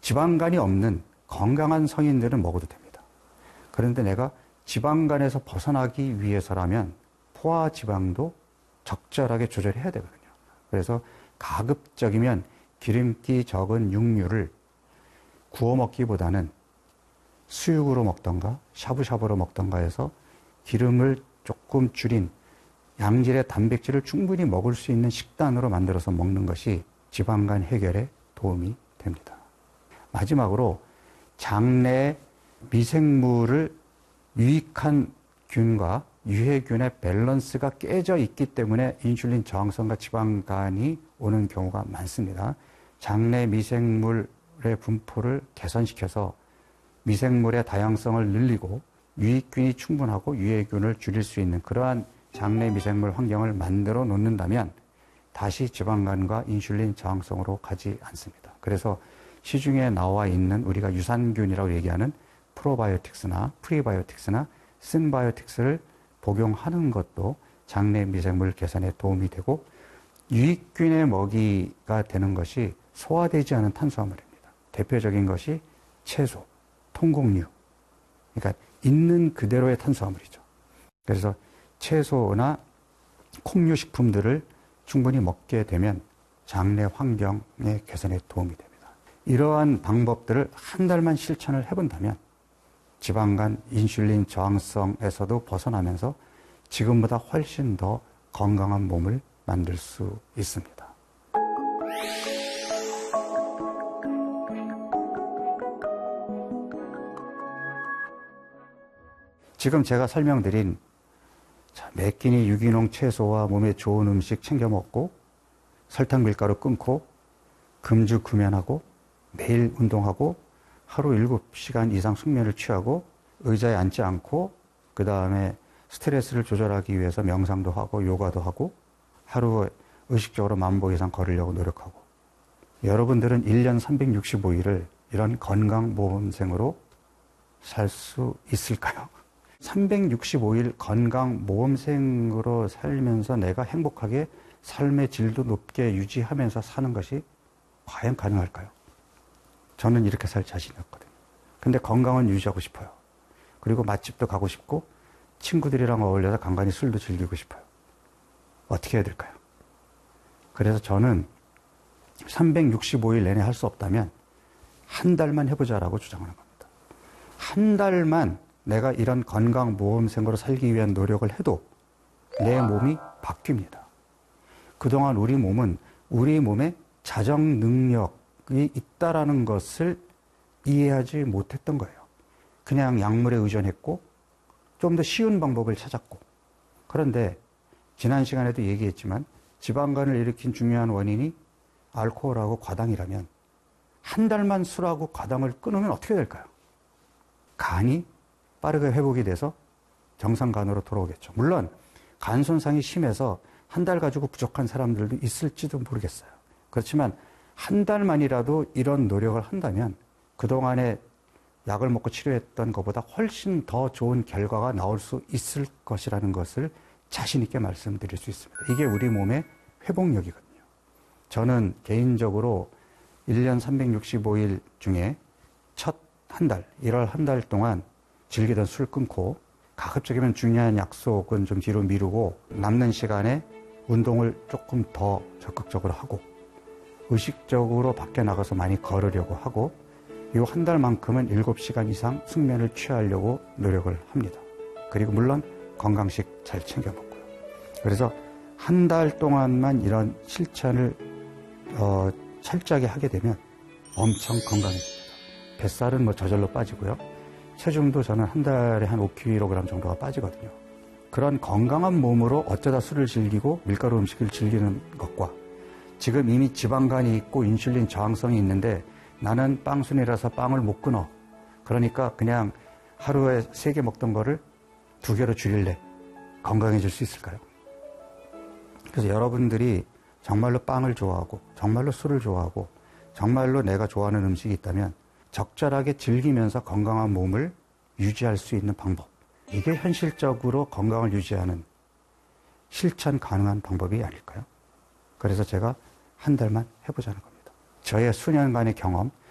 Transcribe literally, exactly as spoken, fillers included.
지방간이 없는 건강한 성인들은 먹어도 됩니다. 그런데 내가 지방간에서 벗어나기 위해서라면 포화 지방도 적절하게 조절해야 되거든요. 그래서 가급적이면 기름기 적은 육류를 구워 먹기보다는 수육으로 먹던가 샤브샤브로 먹던가 해서 기름을 조금 줄인 양질의 단백질을 충분히 먹을 수 있는 식단으로 만들어서 먹는 것이 지방간 해결에 도움이 됩니다. 마지막으로 장내 미생물을 유익한 균과 유해균의 밸런스가 깨져 있기 때문에 인슐린 저항성과 지방간이 오는 경우가 많습니다. 장내 미생물의 분포를 개선시켜서 미생물의 다양성을 늘리고 유익균이 충분하고 유해균을 줄일 수 있는 그러한 장내 미생물 환경을 만들어 놓는다면 다시 지방간과 인슐린 저항성으로 가지 않습니다. 그래서 시중에 나와 있는 우리가 유산균이라고 얘기하는 프로바이오틱스나 프리바이오틱스나 신바이오틱스를 복용하는 것도 장내 미생물 개선에 도움이 되고 유익균의 먹이가 되는 것이 소화되지 않은 탄수화물입니다. 대표적인 것이 채소, 통곡류. 그러니까 있는 그대로의 탄수화물이죠. 그래서 채소나 콩류 식품들을 충분히 먹게 되면 장내 환경의 개선에 도움이 됩니다. 이러한 방법들을 한 달만 실천을 해본다면 지방간 인슐린 저항성에서도 벗어나면서 지금보다 훨씬 더 건강한 몸을 만들 수 있습니다. 지금 제가 설명드린 매 끼니 유기농 채소와 몸에 좋은 음식 챙겨 먹고 설탕 밀가루 끊고 금주 금연하고 매일 운동하고 하루 일곱 시간 이상 숙면을 취하고 의자에 앉지 않고 그 다음에 스트레스를 조절하기 위해서 명상도 하고 요가도 하고 하루에 의식적으로 만 보 이상 걸으려고 노력하고 여러분들은 일 년 삼백육십오 일을 이런 건강모험생으로 살 수 있을까요? 삼백육십오 일 건강모험생으로 살면서 내가 행복하게 삶의 질도 높게 유지하면서 사는 것이 과연 가능할까요? 저는 이렇게 살 자신이 없거든요. 근데 건강은 유지하고 싶어요. 그리고 맛집도 가고 싶고 친구들이랑 어울려서 간간히 술도 즐기고 싶어요. 어떻게 해야 될까요? 그래서 저는 삼백육십오 일 내내 할 수 없다면 한 달만 해보자라고 주장하는 겁니다. 한 달만 내가 이런 건강모험생으로 살기 위한 노력을 해도 내 몸이 바뀝니다. 그동안 우리 몸은 우리 몸에 자정 능력이 있다라는 것을 이해하지 못했던 거예요. 그냥 약물에 의존했고 좀 더 쉬운 방법을 찾았고 그런데 지난 시간에도 얘기했지만 지방간을 일으킨 중요한 원인이 알코올하고 과당이라면 한 달만 술하고 과당을 끊으면 어떻게 될까요? 간이 빠르게 회복이 돼서 정상간으로 돌아오겠죠. 물론 간 손상이 심해서 한 달 가지고 부족한 사람들도 있을지도 모르겠어요. 그렇지만 한 달만이라도 이런 노력을 한다면 그동안에 약을 먹고 치료했던 것보다 훨씬 더 좋은 결과가 나올 수 있을 것이라는 것을 자신 있게 말씀드릴 수 있습니다. 이게 우리 몸의 회복력이거든요. 저는 개인적으로 일 년 삼백육십오 일 중에 첫 한 달, 일월 한 달 동안 즐기던 술 끊고 가급적이면 중요한 약속은 좀 뒤로 미루고 남는 시간에 운동을 조금 더 적극적으로 하고 의식적으로 밖에 나가서 많이 걸으려고 하고 이 한 달만큼은 일곱 시간 이상 숙면을 취하려고 노력을 합니다. 그리고 물론 건강식 잘 챙겨 먹고요. 그래서 한 달 동안만 이런 실천을 어, 철저하게 하게 되면 엄청 건강해집니다. 뱃살은 뭐 저절로 빠지고요. 체중도 저는 한 달에 한 오 킬로그램 정도가 빠지거든요. 그런 건강한 몸으로 어쩌다 술을 즐기고 밀가루 음식을 즐기는 것과 지금 이미 지방간이 있고 인슐린 저항성이 있는데 나는 빵순이라서 빵을 못 끊어. 그러니까 그냥 하루에 세 개 먹던 거를 두 개로 줄일래. 건강해질 수 있을까요? 그래서 여러분들이 정말로 빵을 좋아하고 정말로 술을 좋아하고 정말로 내가 좋아하는 음식이 있다면 적절하게 즐기면서 건강한 몸을 유지할 수 있는 방법. 이게 현실적으로 건강을 유지하는 실천 가능한 방법이 아닐까요? 그래서 제가 한 달만 해보자는 겁니다. 저의 수년간의 경험,